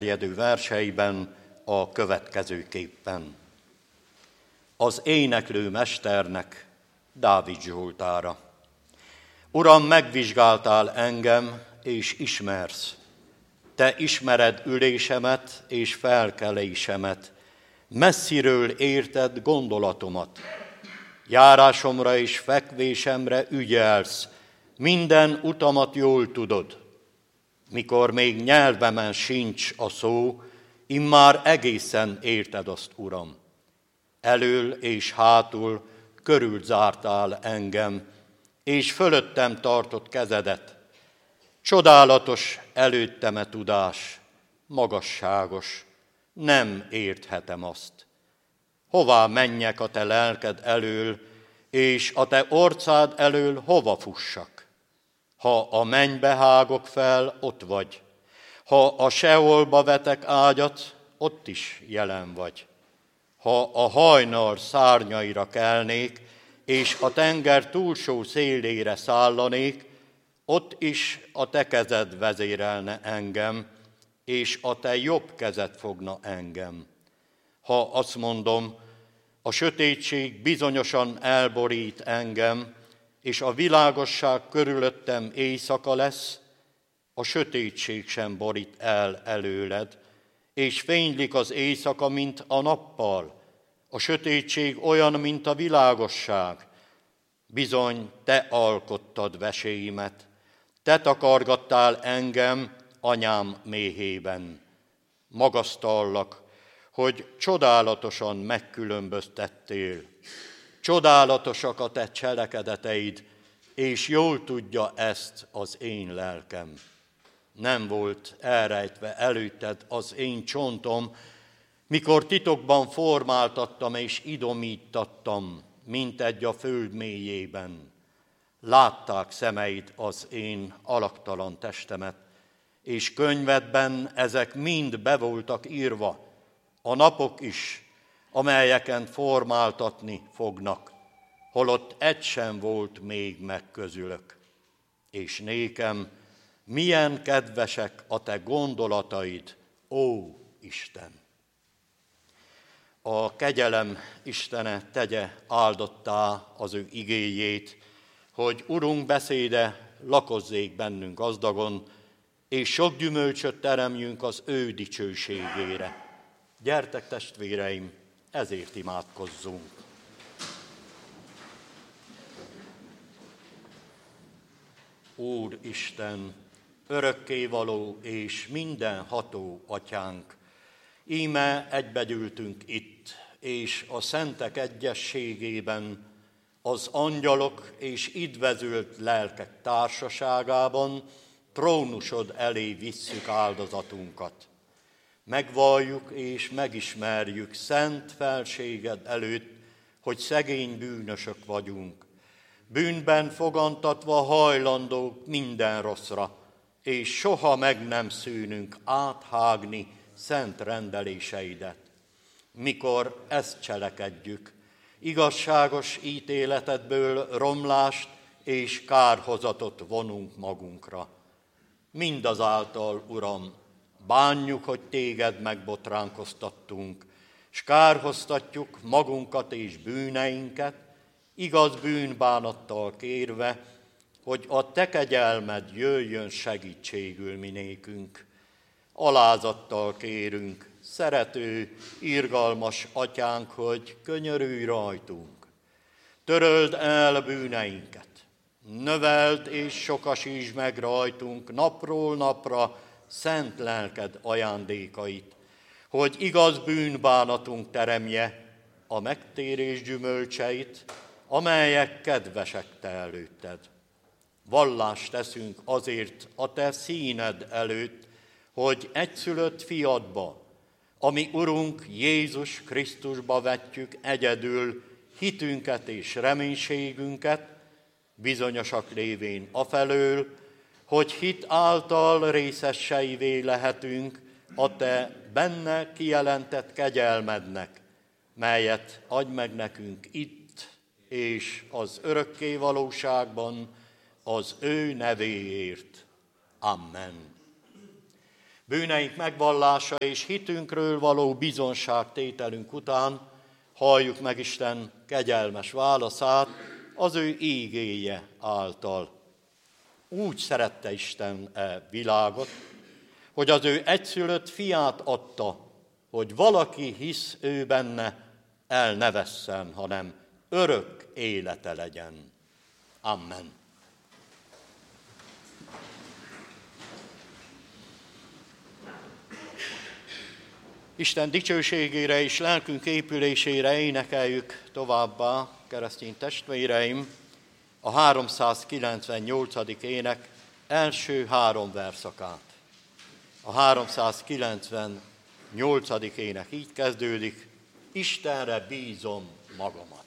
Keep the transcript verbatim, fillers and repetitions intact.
terjedő verseiben a következőképpen. Az éneklő mesternek Dávid Zsoltára. Uram, megvizsgáltál engem, és ismersz. Te ismered ülésemet és felkelésemet. Messziről érted gondolatomat. Járásomra és fekvésemre ügyelsz, minden utamat jól tudod. Mikor még nyelvemen sincs a szó, immár egészen érted azt, Uram. Elől és hátul körülzártál engem, és fölöttem tartott kezedet. Csodálatos előttem e tudás, magasságos, nem érthetem azt. Hová menjek a te lelked elől, és a te orcád elől hova fussak? Ha a mennybe hágok fel, ott vagy. Ha a Seolba vetek ágyat, ott is jelen vagy. Ha a hajnal szárnyaira kelnék, és a tenger túlsó szélére szállanék, ott is a te kezed vezérelne engem, és a te jobb kezed fogna engem. Ha azt mondom, a sötétség bizonyosan elborít engem, és a világosság körülöttem éjszaka lesz, a sötétség sem borít el előled, és fénylik az éjszaka, mint a nappal. A sötétség olyan, mint a világosság. Bizony, te alkottad veséimet, te takargattál engem anyám méhében. Magasztallak, hogy csodálatosan megkülönböztettél. Csodálatosak a te cselekedeteid, és jól tudja ezt az én lelkem. Nem volt elrejtve előtted az én csontom, mikor titokban formáltattam és idomíttattam, mint egy a föld mélyében. Látták szemeid az én alaktalan testemet, és könyvedben ezek mind be voltak írva, a napok is, amelyeken formáltatni fognak, holott egy sem volt még meg közülök. És nékem milyen kedvesek a te gondolataid, ó Isten! A kegyelem Istene tegye áldottá az ő igéjét, hogy Urunk beszéde lakozzék bennünk gazdagon, és sok gyümölcsöt teremjünk az ő dicsőségére. Gyertek, testvéreim, ezért imádkozzunk. Úr Isten, örökkévaló és mindenható Atyánk, íme egybegyűltünk itt, és a szentek egyességében, az angyalok és idvezült lelkek társaságában trónusod elé visszük áldozatunkat. Megvalljuk és megismerjük szent felséged előtt, hogy szegény bűnösök vagyunk, bűnben fogantatva hajlandók minden rosszra, és soha meg nem szűnünk áthágni szent rendeléseidet. Mikor ezt cselekedjük, igazságos ítéletedből romlást és kárhozatot vonunk magunkra. Mindazáltal, Uram, bánjuk, hogy téged megbotránkoztattunk, s kárhoztatjuk magunkat és bűneinket, igaz bűnbánattal kérve, hogy a te kegyelmed jöjjön segítségül minékünk. Alázattal kérünk, szerető, irgalmas Atyánk, hogy könyörülj rajtunk. Töröld el bűneinket, növeld és sokasítsd meg rajtunk napról napra szent lelked ajándékait, hogy igaz bűnbánatunk teremje a megtérés gyümölcseit, amelyek kedvesek te előtted. Vallást teszünk azért a te színed előtt, hogy egyszülött fiadba, ami Urunk Jézus Krisztusba vetjük egyedül hitünket és reménységünket, bizonyosak lévén afelől, hogy hit által részeseivé lehetünk a te benne kijelentett kegyelmednek, melyet adj meg nekünk itt és az örökké valóságban az ő nevéért. Amen. Bűneink megvallása és hitünkről való bizonságtételünk után halljuk meg Isten kegyelmes válaszát az ő ígéje által. Úgy szerette Isten e világot, hogy az ő egyszülött fiát adta, hogy valaki hisz ő benne, el ne vesszen, hanem örök élete legyen. Amen. Isten dicsőségére és lelkünk épülésére énekeljük továbbá, keresztény testvéreim, a háromszázkilencvennyolcadik ének első három verszakát. A háromszázkilencvennyolcadik ének így kezdődik: Istenre bízom magamat.